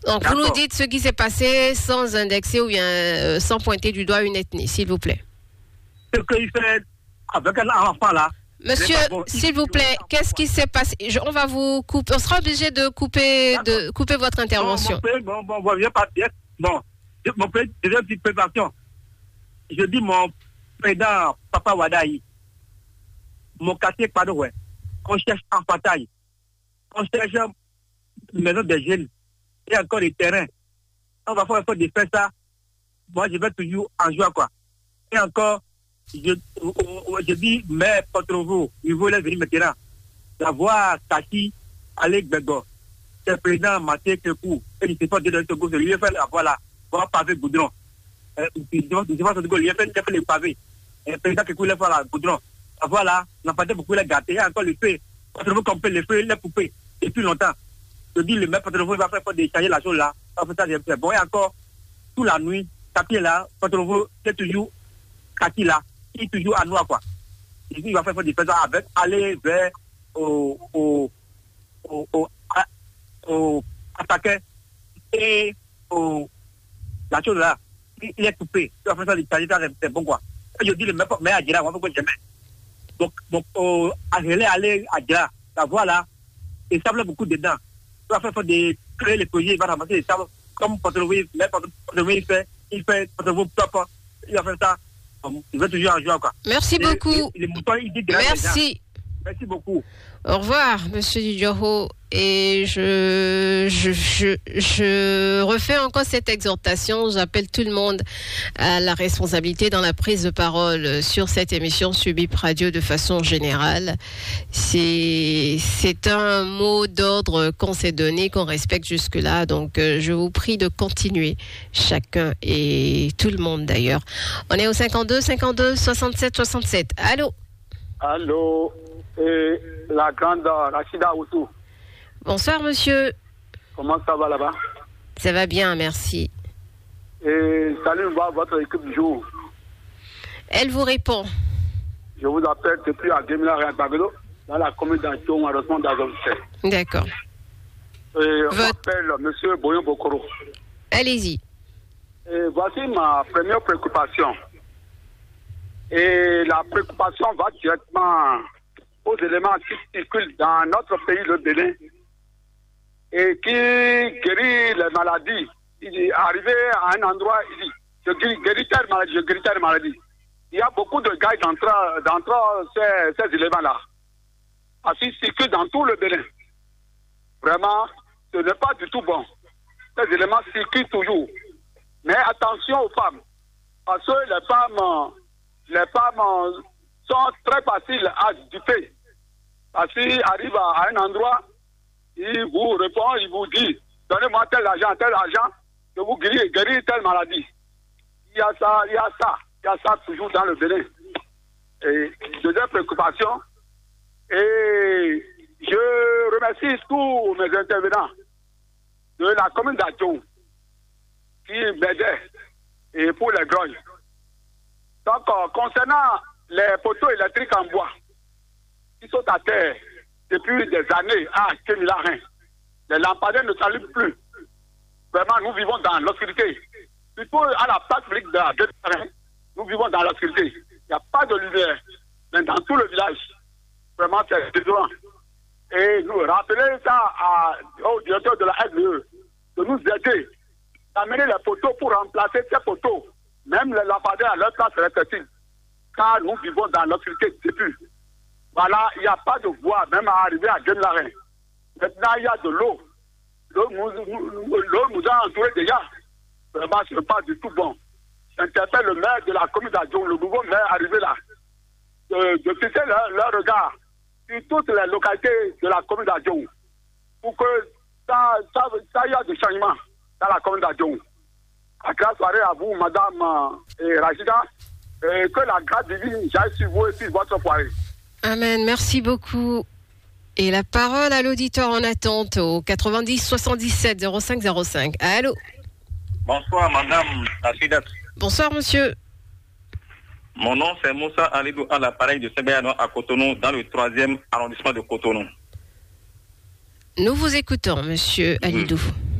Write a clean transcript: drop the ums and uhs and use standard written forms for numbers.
Donc, vous nous dites ce qui s'est passé sans indexer ou bien sans pointer du doigt une ethnie, s'il vous plaît. Ce qu'il fait avec un enfant là. Monsieur, s'il vous plaît, qu'est-ce qui s'est passé? On va vous couper. On sera obligé de couper votre intervention. Bon, viens pas bien. Bon, mon frère, déjà une petite préparation. Je dis mon président, Papa Wadaï, mon quartier, pardon, ouais, qu'on cherche en bataille, qu'on cherche une maison de jeunes et encore des terrains. On va faire un peu de faire ça. Moi, je vais toujours en joie, quoi. Et encore, je dis, mais contre vous, il voulait venir maintenant. D'avoir Kaki, Alec Bego, le président Mathieu Kekou, et il s'est pas de ce groupe, lui a fait la voilà, voir pavé goudron. Il a fait les pavés. Le président Kekou, il a fait la goudron. Voilà, on n'a pas beaucoup les gâtés, encore le feu. Contre vous, qu'on peut les feux, les poupées, depuis longtemps. Je dis, le maire contre vous, il va faire pour décharger la chose là. En fait, ça, c'est bon. Et encore, toute la nuit, Kaki là, contre vous, c'est toujours Kaki là. Il est toujours à noir, quoi. Il va faire des choses avec, aller vers au attaquant et la chose là, il est coupé. Il va faire ça, c'est bon, quoi. Je dis, le mais à Djira, on va faire jamais. Donc, aller à Djira, la voie là, il sable beaucoup dedans. Il va faire créer les projets, il va ramasser les sables, comme Porte-Louis, il fait Porte-Louis propre, il va faire ça. Il va toujours en joie, quoi. Merci beaucoup. Les moutons, il dit merci. Merci beaucoup. Au revoir, Monsieur Didjoro. Et je refais encore cette exhortation. J'appelle tout le monde à la responsabilité dans la prise de parole sur cette émission sur BIP Radio de façon générale. C'est un mot d'ordre qu'on s'est donné, qu'on respecte jusque-là. Donc, je vous prie de continuer, chacun et tout le monde d'ailleurs. On est au 52 67 67. Allô? Allô? Et la grande Rachida Outou. Bonsoir, monsieur. Comment ça va là-bas? Ça va bien, merci. Et salut, votre équipe du jour. Elle vous répond. Je vous appelle depuis à Gemila-Bagado, dans la commune d'Antion, arrondissement d'Azovité. D'accord. Et on m'appelle monsieur Boyon Bokoro. Allez-y. Et voici ma première préoccupation. Et la préoccupation va directement aux éléments qui circulent dans notre pays, le Bénin, et qui guérit les maladies. Il est arrivé à un endroit, il dit, je guéris telle maladie. Il y a beaucoup de gars d'entre ces éléments-là. Ainsi circulent dans tout le Bénin. Vraiment, ce n'est pas du tout bon. Ces éléments circulent toujours. Mais attention aux femmes. Parce que les femmes sont très faciles à duper. Parce qu'ils arrivent à un endroit, ils vous répondent, ils vous disent, donnez-moi tel argent, que vous guérir telle maladie. Il y a ça toujours dans le Bénin. Et deuxième préoccupation, et je remercie tous mes intervenants de la commune d'Adjou qui m'aidaient et pour les grognes. Donc, concernant les poteaux électriques en bois, qui sont à terre depuis des années à Kémilarin, les lampadaires ne s'allument plus. Vraiment, nous vivons dans l'obscurité. Plutôt à la place publique de Kémilarin, nous vivons dans l'obscurité. Il n'y a pas de lumière. Mais dans tout le village, vraiment, c'est désolant. Et nous rappeler ça au directeur de la SDE, de nous aider, d'amener les poteaux pour remplacer ces poteaux, même les lampadaires à leur place respective. Car nous vivons dans l'obscurité depuis. Voilà, il n'y a pas de voie, même à arriver à Genlarin. Maintenant, il y a de l'eau. L'eau nous a entourés déjà. Vraiment, ce n'est pas du tout bon. J'interpelle le maire de la commune d'Adjou, le nouveau maire arrivé là, de fixer leur regard sur toutes les localités de la commune d'Adjou pour que ça y a des changements dans la commune d'Adjou. À grâce soirée à vous, madame Rachida, et que la grâce divine j'aille sur vous et sur votre foyer. Amen, merci beaucoup. Et la parole à l'auditeur en attente au 90 77 05 05. Allô? Bonsoir, madame Rachida. Bonsoir, monsieur. Mon nom, c'est Moussa Alidou, à l'appareil de Sebeyano à Cotonou, dans le 3e arrondissement de Cotonou. Nous vous écoutons, monsieur Alidou.